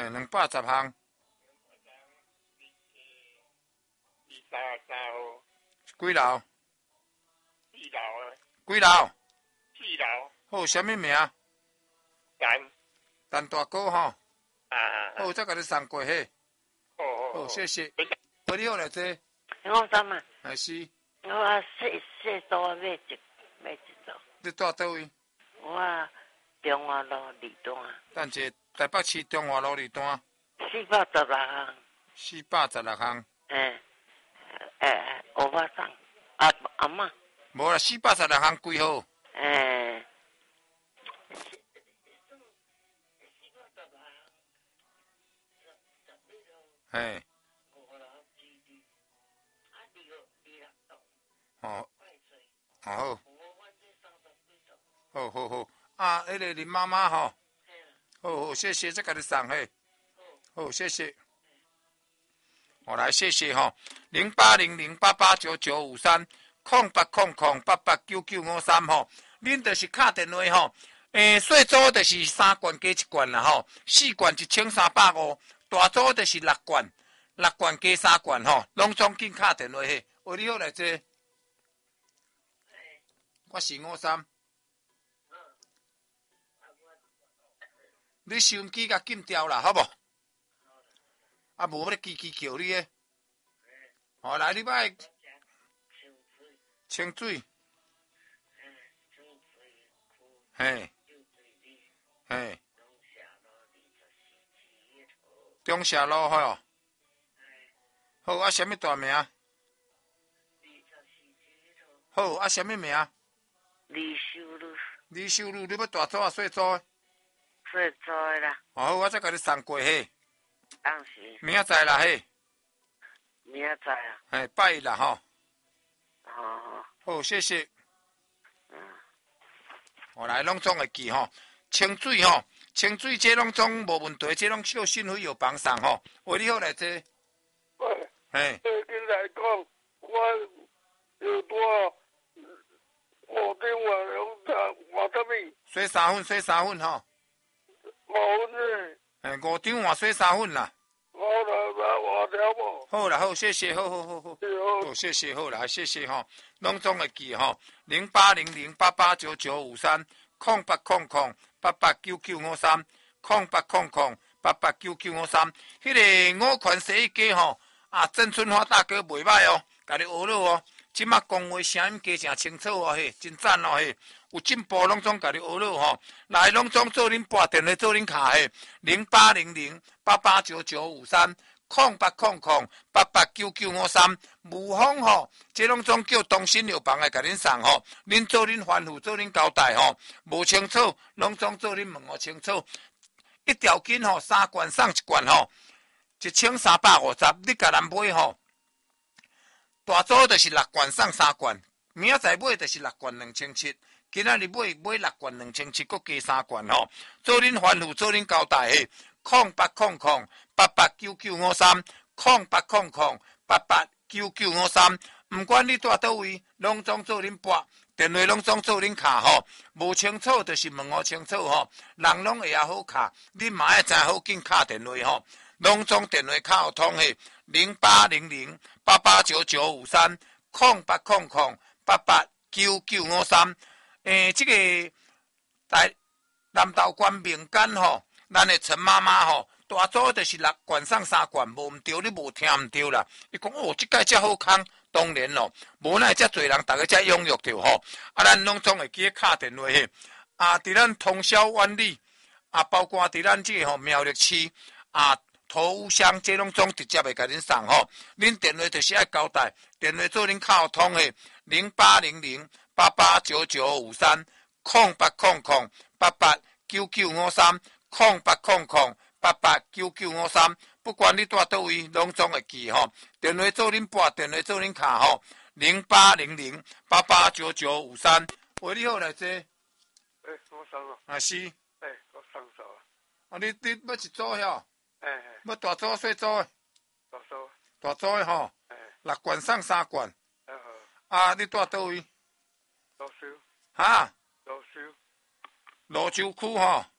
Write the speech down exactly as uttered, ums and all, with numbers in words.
嘿，两百十项。 三三号。 几楼？ 四楼啊。 几楼？ 四楼。 好，什么名？ 陈。 陈大哥吼。 啊啊。 好，再甲你送过去。 好好好，谢谢。好，你好来坐。 我怎啊？ 还是？ 我细细多买一买一组。 你住倒位？ 我中华路二段。 等者，台北市中华路二段。 四百十六项。 四百十六项。 诶诶，五百张。啊阿妈。 无啦，四百十六项几号？ 诶。 嘿。哦。好。好好好，啊，迄个林妈妈吼，好好，谢谢，再甲你送嘿，好，谢谢。我来谢谢吼，零八零零八八九九五三，空八空空八八九九五三吼，恁就是敲电话吼，诶，细组就是三罐加一罐啦吼，四罐一千三百五，大组就是六罐，六罐加三罐吼，拢总紧敲电话嘿，哦，你好来坐，我是五三。你收音机甲禁掉啦，好无？啊，无咧叽叽叫你诶。好，来，你摆清水。嘿。嘿。中社路吼。好，啊，什么大名？好，啊，什么名？ 李秀路。 李秀路，你要大组啊，小组？ 细组的啦。 好，我再甲你送过去。 当时。 明仔载啦嘿。 明仔载啊。 嘿，拜一啦吼。 好好。 好，谢谢。 嗯。 我来拢总会记吼，清水吼，清水这拢总无问题，这拢小心会有帮上吼。喂，你好来坐。 喂。 嘿。 诶，今来讲，我有多，我电话用啥换啥物？ 洗三份，洗三份吼。 五分呢？ 诶，五张换洗三份啦。 好啦，来换条无？ 好啦，好，谢谢，好好好好。 好。 好，谢谢，好啦，谢谢吼，拢总会记吼，零八零零八八九九五三，空八空空八八九九五三，空八空空八八九九五三。迄个五款洗衣机吼，啊，郑春花大哥袂歹哦，甲你学了哦。即马讲话声音加诚清楚哦，嘿，真赞哦，嘿，有进步，拢总甲你学了吼。来，拢总做恁拨电话，做恁卡嘿，零八零零八八九九五三。空八空空八八九九五三，无风吼，这拢总叫东新药房来甲恁送吼，恁做恁吩咐，做恁交代吼，无清楚，拢总做恁问我清楚。一条筋吼，三罐送一罐吼，一千三百五十，你甲人买吼，大组就是六罐送三罐，明仔载买就是六罐两千七。今仔日买买六罐两千七，搁加三罐吼，做恁吩咐，做恁交代嘿。空八空空八八九九五三，空八空空八八九九五三，唔管你住倒位，拢总做恁拨电话，拢总做恁卡吼，无清楚就是问我清楚吼，人拢会晓好卡，你嘛爱知好紧卡电话吼，拢总电话卡互通嘿，零八零零八八九九五三，空八空空八八九九五三，诶，这个在南投县民间吼。咱的陈妈妈吼，大组就是六罐送三罐，无毋对，你无听毋对啦。伊讲哦，即届遮好康，当然咯，无奈遮侪人，逐个遮踊跃着吼。啊，咱拢总会记敲电话嘿。啊，伫咱通宵万里，啊，包括伫咱即个吼苗栗市啊，头屋乡，这拢总直接会甲恁送吼。恁电话就是爱交代，电话做恁敲通嘿，零八零零八八九九五三，空八空空八八九九五三。空八空空八八九九五三，不管你住倒位，拢总会记吼。电话做恁拨，电话做恁卡吼，零八零零八八九九五三。喂，你好来坐。诶， 我送啊。 啊是。 诶，我送手啊。 啊，你你要一组遐？ 诶诶。 要大组小组？ 大组。 大组的吼。诶。六罐送三罐。 诶好。 啊，你住倒位？ 罗州。 哈？ 罗州。 罗州区吼。